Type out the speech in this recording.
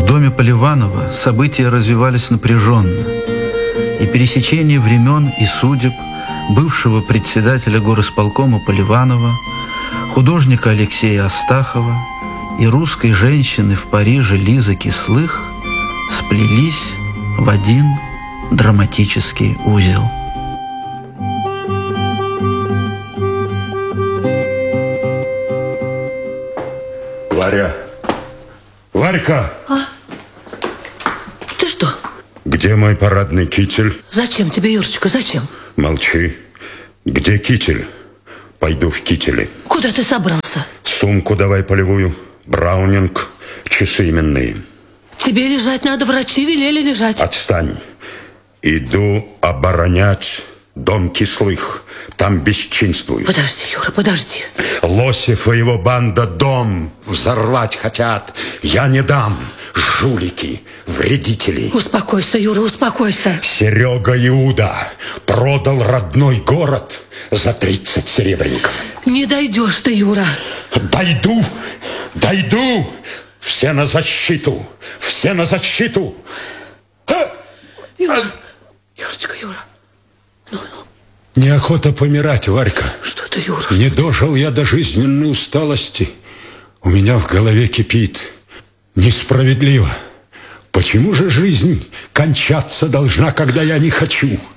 В доме Поливанова события развивались напряженно, и пересечение времен и судеб бывшего председателя горосполкома Поливанова, художника Алексея Астахова и русской женщины в Париже Лизы Кислых сплелись в один драматический узел. Варя! Варька! Ты что? Где мой парадный китель? Зачем тебе, Юрочка, зачем? Молчи. Где китель? Пойду в кителе. Куда ты собрался? Сумку давай полевую, браунинг, часы именные. Тебе лежать надо, врачи велели лежать. Отстань. Иду оборонять дом Кислых. Там бесчинствуют. Подожди, Юра, подожди. Лосев и его банда дом взорвать хотят. Я не дам. Жулики, вредители. Успокойся, Юра, успокойся. Серега Иуда продал родной город за 30 серебряников. Не дойдешь ты, Юра. Дойду, дойду. Все на защиту, все на защиту. Юра, Юрочка, Юра. Ну. Неохота помирать, Варька. Что ты, Юра? Не дожил я до жизненной усталости. У меня в голове кипит. Несправедливо. Почему же жизнь кончаться должна, когда я не хочу?